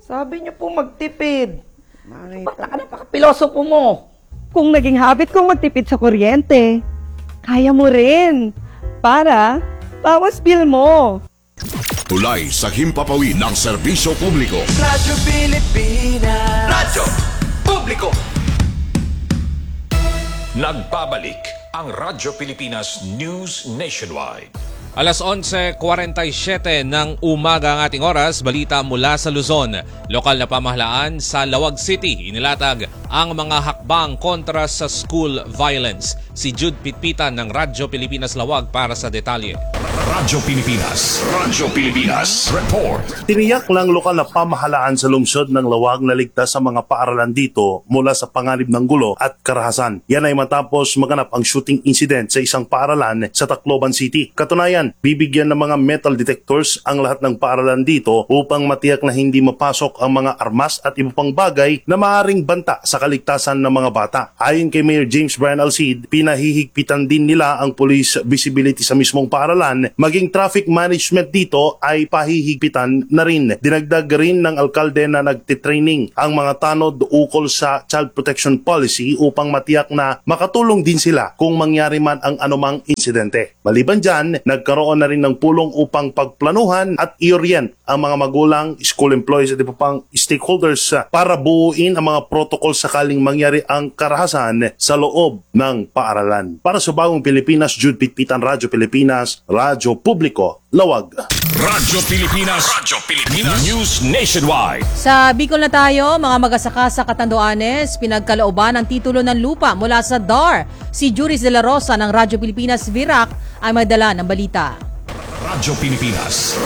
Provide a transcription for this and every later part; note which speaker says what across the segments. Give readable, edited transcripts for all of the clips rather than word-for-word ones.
Speaker 1: Sabi niyo po magtipid. Ba't napaka-pilosopo mo?
Speaker 2: Kung naging habit kong magtipid sa kuryente, kaya mo rin. Para bawas bill mo.
Speaker 3: Tulay sa himpapawid ng serbisyo publiko.
Speaker 4: Radyo Pilipinas. Radyo Publiko.
Speaker 5: Nagbabalik ang Radyo Pilipinas News Nationwide.
Speaker 6: Alas 11:47 ng umaga ang ating oras, balita mula sa Luzon. Lokal na pamahalaan sa Lawag City, inilatag ang mga hakbang kontra sa school violence. Si Jude Pitpitan ng Radyo Pilipinas Lawag para sa detalye.
Speaker 5: Radyo Pilipinas Report.
Speaker 7: Tiniyak ng lokal na pamahalaan sa lungsod ng Lawag na ligtas sa mga paaralan dito mula sa panganib ng gulo at karahasan. Yan ay matapos maganap ang shooting incident sa isang paaralan sa Tacloban City. Katunayan, bibigyan ng mga metal detectors ang lahat ng paaralan dito upang matiyak na hindi mapasok ang mga armas at iba pang bagay na maaaring banta sa kaligtasan ng mga bata. Ayon kay Mayor James Brian Alcid, pinahihigpitan din nila ang police visibility sa mismong paaralan, maging traffic management dito ay pahihigpitan na rin. Dinagdag rin ng alkalde na nagtitraining ang mga tanod ukol sa child protection policy upang matiyak na makatulong din sila kung mangyari man ang anumang insidente. Maliban dyan, nagkaroon na rin ng pulong upang pagplanuhan at i-orient ang mga magulang, school employees at iba pang stakeholders para buuin ang mga protocol sakaling mangyari ang karahasan sa loob ng paaralan. Para sa Bagong Pilipinas, Jude Pitpitan, Radyo Pilipinas, Radyo Publiko, Lawag.
Speaker 5: Radyo Pilipinas News Nationwide.
Speaker 8: Sa Bicol na tayo, mga magasaka sa Catanduanes, pinagkalooban ng titulo ng lupa mula sa DAR. Si Juris de la Rosa ng Radyo Pilipinas Virac ay madala ng balita.
Speaker 5: Radyo Pilipinas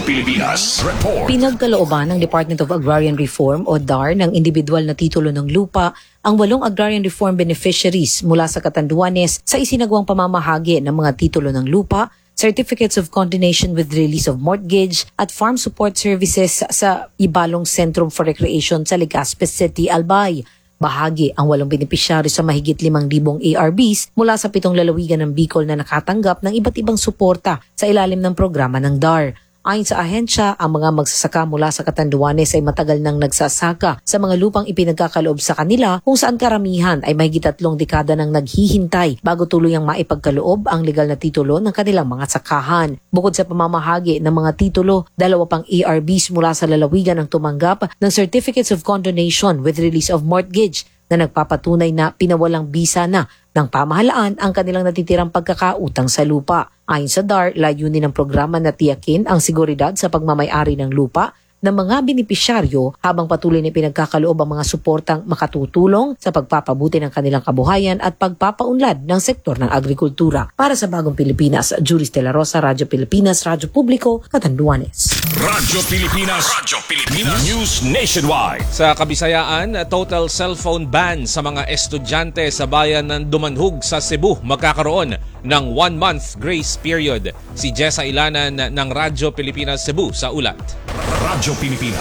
Speaker 5: Report.
Speaker 9: Pinagkalooban ng Department of Agrarian Reform o DAR ng individual na titulo ng lupa ang 8 Agrarian Reform beneficiaries mula sa Catanduanes sa isinagawang pamamahagi ng mga titulo ng lupa, certificates of condonation with release of mortgage at farm support services sa Ibalong Centrum for Recreation sa Legazpi City, Albay. Bahagi ang 8 benepisyaryo sa mahigit 5,000 ARBs mula sa 7 lalawigan ng Bicol na nakatanggap ng iba't ibang suporta sa ilalim ng programa ng DAR. Ayon sa ahensya, ang mga magsasaka mula sa Catanduanes ay matagal nang nagsasaka sa mga lupang ipinagkakaloob sa kanila kung saan karamihan ay mahigit 3 dekada nang naghihintay bago tuluyang maipagkaloob ang legal na titulo ng kanilang mga sakahan. Bukod sa pamamahagi ng mga titulo, 2 pang ARBs mula sa lalawigan ang tumanggap ng Certificates of Condonation with Release of Mortgage na nagpapatunay na pinawalang bisa na ng pamahalaan ang kanilang natitirang pagkakautang sa lupa. Ayon sa DAR, layunin ng programa na tiyakin ang seguridad sa pagmamay-ari ng lupa ng mga benepisyaryo habang patuloy na pinagkakaloob ang mga suportang makatutulong sa pagpapabuti ng kanilang kabuhayan at pagpapaunlad ng sektor ng agrikultura. Para sa Bagong Pilipinas, Juris de la Rosa, Radyo Pilipinas, Radyo Publiko, Catanduanes.
Speaker 5: Radyo Pilipinas News Nationwide.
Speaker 6: Sa Kabisayaan, total cellphone ban sa mga estudyante sa bayan ng Dumanhog sa Cebu magkakaroon ng 1-month grace period. Si Jessa Ilanan ng Radyo Pilipinas Cebu sa ulat.
Speaker 5: Radyo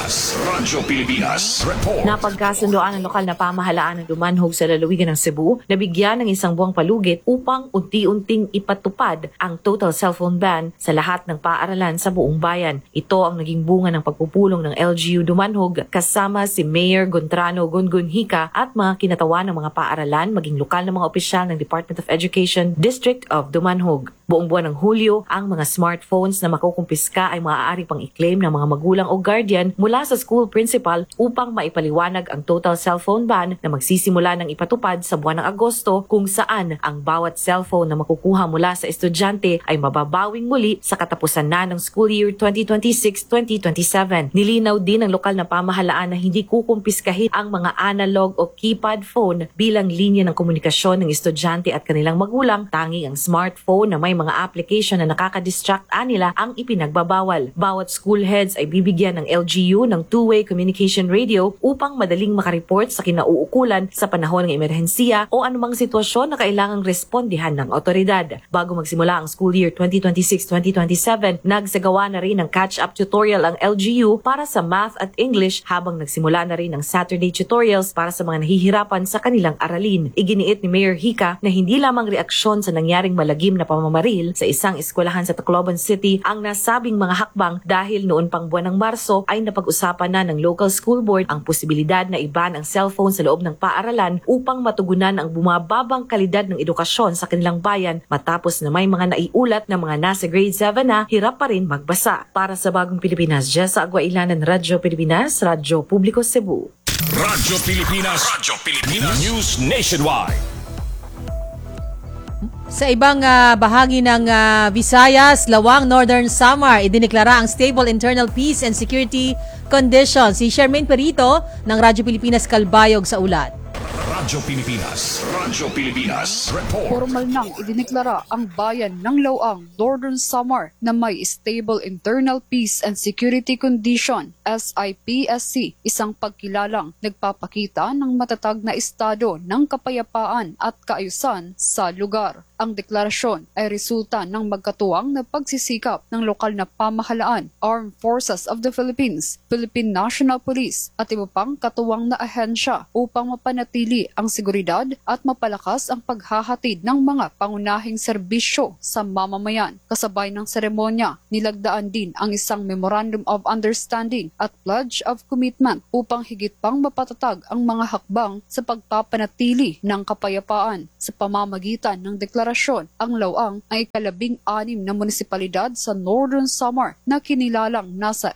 Speaker 5: Pilipinas Report.
Speaker 10: Napagkasundoan ng lokal na pamahalaan ng Dumanhog sa lalawigan ng Cebu na bigyan ng 1 buwang palugit upang unti-unting ipatupad ang total cellphone ban sa lahat ng paaralan sa buong bayan. Ito ang naging bunga ng pagpupulong ng LGU Dumanhog kasama si Mayor Gontrano Gungunhika at mga kinatawan ng mga paaralan maging lokal na mga opisyal ng Department of Education District of Dumanhog. Buong buwan ng Hulyo, ang mga smartphones na makukumpiska ay maaaring pang-i-claim ng mga magulang o guardian mula sa school principal upang maipaliwanag ang total cellphone ban na magsisimula ng ipatupad sa buwan ng Agosto kung saan ang bawat cellphone na makukuha mula sa estudyante ay mababawing muli sa katapusan na ng school year 2026-2027. Nilinaw din ng lokal na pamahalaan na hindi kukumpiskahin ang mga analog o keypad phone bilang linya ng komunikasyon ng estudyante at kanilang magulang. Tanging ang smartphone na may mga application na nakaka-distract nila ang ipinagbabawal. Bawat school heads ay bibigyan ng LGU ng two-way communication radio upang madaling makareport sa kinauukulan sa panahon ng emerhensiya o anumang sitwasyon na kailangang respondihan ng otoridad. Bago magsimula ang school year 2026-2027, nagsagawa na rin ng catch-up tutorial ang LGU para sa math at English habang nagsimula na rin ng Saturday tutorials para sa mga nahihirapan sa kanilang aralin. Iginiit ni Mayor Hika na hindi lamang reaksyon sa nangyaring malagim na pamamaril sa isang eskwelahan sa Tacloban City ang nasabing mga hakbang dahil noon pang buwan ng Marso Mayo ay napag-usapan na ng local school board ang posibilidad na i-ban ang cellphone sa loob ng paaralan upang matugunan ang bumababang kalidad ng edukasyon sa kanilang bayan matapos na may mga naiulat na mga nasa grade 7 na hirap pa rin magbasa. Para sa Bagong Pilipinas, Jessa Aguailanan, Radyo Pilipinas, Radyo Publiko Cebu.
Speaker 5: Radyo Pilipinas. Radyo Pilipinas. News Nationwide.
Speaker 8: Sa ibang bahagi ng Visayas, Lawang, Northern Samar, idineklara ang stable internal peace and security conditions. Si Shermaine Perito ng Radyo Pilipinas Kalbayog sa ulat.
Speaker 5: Radyo Pilipinas. Radyo Pilipinas. Report.
Speaker 11: Formal nang idineklara ang bayan ng Lawang, Northern Samar na may Stable Internal Peace and Security Condition, SIPSC, isang pagkilalang nagpapakita ng matatag na estado ng kapayapaan at kaayusan sa lugar. Ang deklarasyon ay resulta ng magkatuwang na pagsisikap ng lokal na pamahalaan, Armed Forces of the Philippines, Philippine National Police at iba pang katuwang na ahensya upang mapanatili ang seguridad at mapalakas ang paghahatid ng mga pangunahing serbisyo sa mamamayan. Kasabay ng seremonya, nilagdaan din ang isang Memorandum of Understanding at Pledge of Commitment upang higit pang mapatatag ang mga hakbang sa pagpapanatili ng kapayapaan. Sa pamamagitan ng deklarasyon, ang Lawang ay ika-16 na munisipalidad sa Northern Samar na kinilalang nasa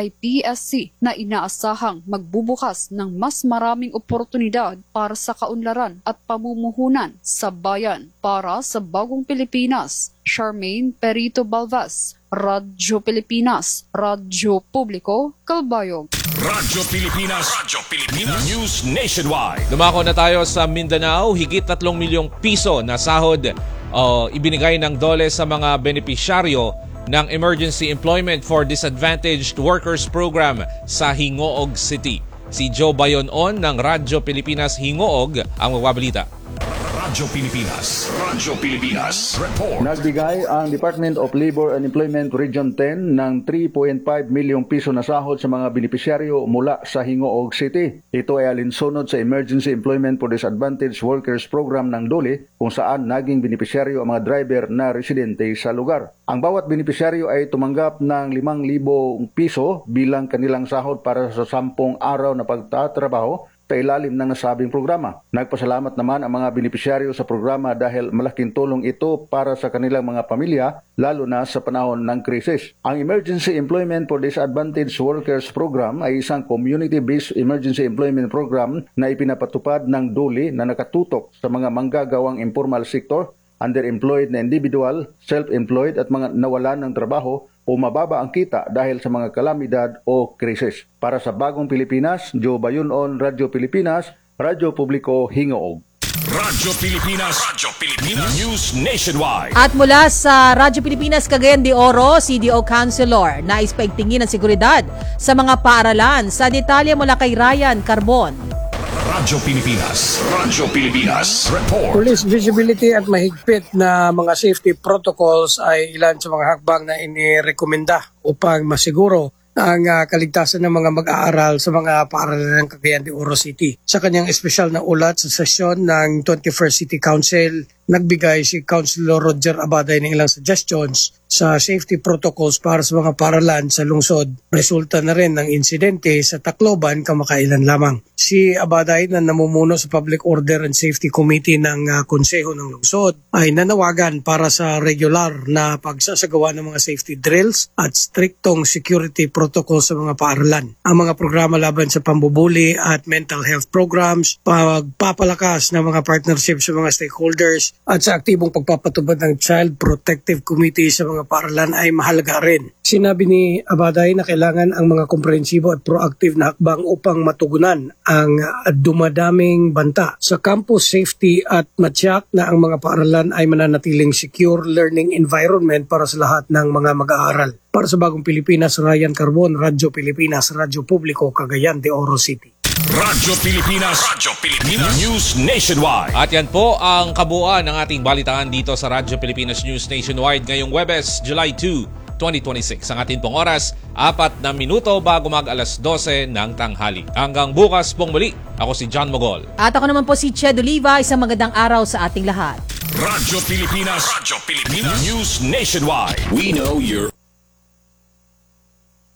Speaker 11: SIPSC na inaasahang magbubukas ng mas maraming oportunidad para sa kaunlaran at pamumuhunan sa bayan. Para sa Bagong Pilipinas, Shermaine Perito Balvas, Radyo Pilipinas, Radyo Publiko, Kalbayog.
Speaker 5: Radyo Pilipinas. Radyo Pilipinas. News Nationwide.
Speaker 6: Dumako na tayo sa Mindanao, higit 3 milyong piso na sahod ibinigay ng DOLE sa mga benepisyaryo ng Emergency Employment for Disadvantaged Workers Program sa Hingoog City. Si Joe Bayonon ng Radyo Pilipinas Hingoog ang magbabalita.
Speaker 5: Radyo Pilipinas. Radyo Pilipinas. Report.
Speaker 12: Nagbigay ang Department of Labor and Employment Region 10 ng 3.5 milyong piso na sahod sa mga benepisyaryo mula sa Hingoog City. Ito ay alinsunod sa Emergency Employment for Disadvantaged Workers Program ng DOLE kung saan naging benepisyaryo ang mga driver na residente sa lugar. Ang bawat benepisyaryo ay tumanggap ng 5,000 piso bilang kanilang sahod para sa 10 araw na pagtatrabaho sa ilalim ng nasabing programa. Nagpasalamat naman ang mga benepisyaryo sa programa dahil malaking tulong ito para sa kanilang mga pamilya, lalo na sa panahon ng krisis. Ang Emergency Employment for Disadvantaged Workers Program ay isang community-based emergency employment program na ipinapatupad ng DOLE na nakatutok sa mga manggagawang informal sector, underemployed na individual, self-employed at mga nawalan ng trabaho o mababa ang kita dahil sa mga kalamidad o krisis. Para sa Bagong Pilipinas, Joe Bayonon, Radyo Pilipinas, Radyo Publiko, Hingoog.
Speaker 5: Radyo Pilipinas. Radyo Pilipinas. News Nationwide.
Speaker 8: At mula sa Radyo Pilipinas Cagayan de Oro, CDO Councilor, nais paigtingin ang seguridad sa mga paaralan. Sa detalye mula kay Ryan Carbon.
Speaker 5: Radyo Pilipinas. Radyo Pilipinas. Report.
Speaker 13: Police visibility at mahigpit na mga safety protocols ay ilan sa mga hakbang na inirekomenda upang masiguro ang kaligtasan ng mga mag-aaral sa mga paaralan ng Cagayan de Oro City. Sa kanyang espesyal na ulat sa sesyon ng 21st City Council, nagbigay si Councilor Roger Abaday ng ilang suggestions sa safety protocols para sa mga paaralan sa lungsod. Resulta na rin ng insidente sa Tacloban kamakailan lamang. Si Abaday na namumuno sa Public Order and Safety Committee ng Konseho ng Lungsod ay nanawagan para sa regular na pagsasagawa ng mga safety drills at striktong security protocols sa mga paaralan. Ang mga programa laban sa pambubuli at mental health programs, pagpapalakas ng mga partnerships sa mga stakeholders at sa aktibong pagpapatupad ng Child Protective Committee sa mga paaralan ay mahalaga rin. Sinabi ni Abaday na kailangan ang mga komprehensibo at proactive na hakbang upang matugunan ang dumadaming banta sa campus safety at matyak na ang mga paaralan ay mananatiling secure learning environment para sa lahat ng mga mag-aaral. Para sa Bagong Pilipinas, Ryan Carbon, Radyo Pilipinas, Radyo Publiko, Cagayan de Oro City.
Speaker 5: Radyo Pilipinas. Radyo Pilipinas. News Nationwide.
Speaker 6: At yan po ang kabuuan ng ating balitaan dito sa Radyo Pilipinas News Nationwide ngayong Huwebes, July 2, 2026. Ang atin pong oras, 4 na minuto bago mag alas 12 ng tanghali. Hanggang bukas pong muli, ako si John Mogol.
Speaker 8: At ako naman po si Ched Oliva. Isang magandang araw sa ating lahat.
Speaker 5: Radyo Pilipinas. Radyo Pilipinas. News Nationwide. We know you're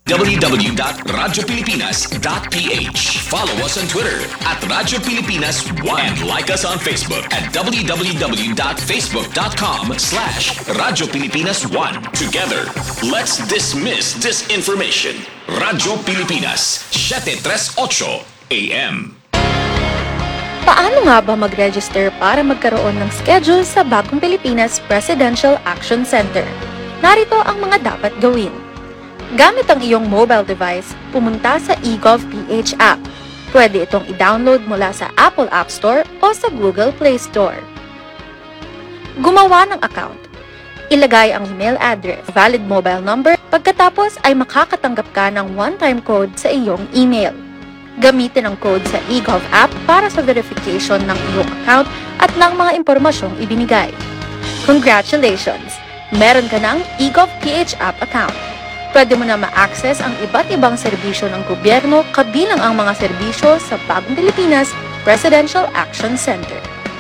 Speaker 5: www.radiopilipinas.ph. Follow us on Twitter at Radyo Pilipinas 1 and like us on Facebook at www.facebook.com/Radyo Pilipinas 1. Together, let's dismiss disinformation. Radyo Pilipinas, 738 AM.
Speaker 14: Paano nga ba mag-register para magkaroon ng schedule sa Bagong Pilipinas Presidential Action Center? Narito ang mga dapat gawin. Gamit ang iyong mobile device, pumunta sa eGovPH app. Pwede itong i-download mula sa Apple App Store o sa Google Play Store. Gumawa ng account. Ilagay ang email address, valid mobile number, pagkatapos ay makakatanggap ka ng one-time code sa iyong email. Gamitin ang code sa eGov app para sa verification ng iyong account at ng mga impormasyong ibinigay. Congratulations! Meron ka ng eGovPH app account. Pwede mo na ma-access ang iba't ibang serbisyo ng gobyerno kabilang ang mga serbisyo sa Bagong Pilipinas Presidential Action Center.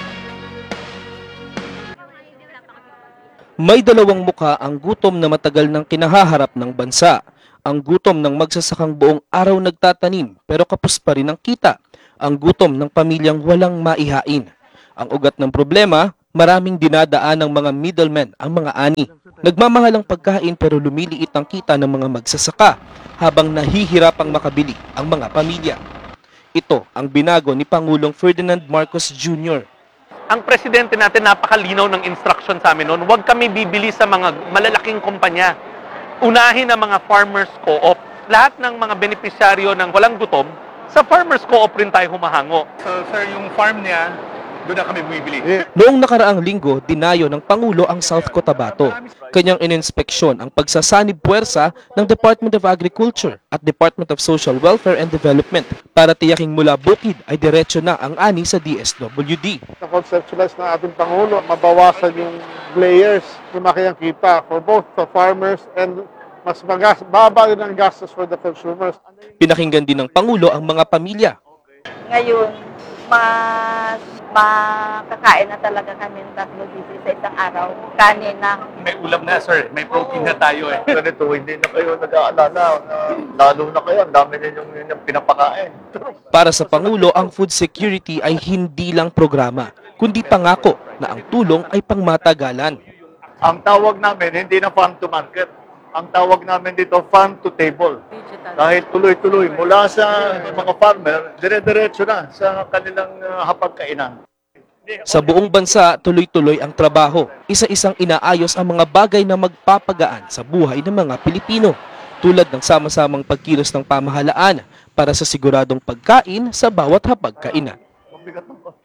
Speaker 15: May dalawang muka ang gutom na matagal nang kinahaharap ng bansa. Ang gutom ng magsasakang buong araw nagtatanim pero kapos pa rin ang kita. Ang gutom ng pamilyang walang maihain. Ang ugat ng problema, maraming dinadaan ng mga middlemen ang mga ani. Nagmamahal ang pagkain pero lumiliit ang kita ng mga magsasaka habang nahihirapang makabili ang mga pamilya. Ito ang binago ni Pangulong Ferdinand Marcos Jr.
Speaker 16: Ang presidente natin napakalinaw ng instruction sa amin noon, huwag kami bibili sa mga malalaking kumpanya. Unahin ang mga farmers co-op. Lahat ng mga benepisyaryo ng walang gutom, sa farmers co-op rin tayo humahango.
Speaker 17: So sir, yung farm niya, doon na kami bumibili.
Speaker 15: Noong nakaraang linggo, dinayo ng Pangulo ang South Cotabato. Kanyang ininspeksyon ang pagsasanib puwersa ng Department of Agriculture at Department of Social Welfare and Development para tiyaking mula bukid ay diretso na ang ani sa DSWD.
Speaker 18: Na-conceptualize ng ating Pangulo, mabawasan yung layers, lumaki ang kita for both the farmers and mas baba din ang gastos for the consumers.
Speaker 15: Pinakinggan din ng Pangulo ang mga pamilya.
Speaker 19: Ngayon, mas makakain na talaga kami ng 3 beses sa isang araw. Kanin na.
Speaker 16: May ulam na, sir. May protein na tayo eh.
Speaker 17: Ganito, hindi na kayo nag-aalala. Lalo na kayo, ang dami ninyong pinapakain.
Speaker 15: Para sa Pangulo, ang food security ay hindi lang programa, kundi pangako na ang tulong ay pangmatagalan.
Speaker 17: Ang tawag namin, hindi na farm to market. Ang tawag namin dito, farm to table. Dahil tuloy-tuloy, mula sa mga farmer, dire-diretso na sa kanilang hapagkainan.
Speaker 15: Sa buong bansa, tuloy-tuloy ang trabaho. Isa-isang inaayos ang mga bagay na magpapagaan sa buhay ng mga Pilipino, tulad ng sama-samang pagkilos ng pamahalaan para sa siguradong pagkain sa bawat hapagkainan.